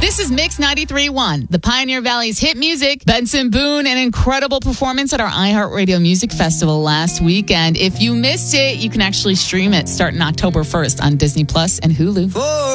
This is Mix 93.1, the Pioneer Valley's hit music. Benson Boone, an incredible performance at our iHeartRadio Music Festival last week. And if you missed it, you can actually stream it starting October 1st on Disney Plus and Hulu.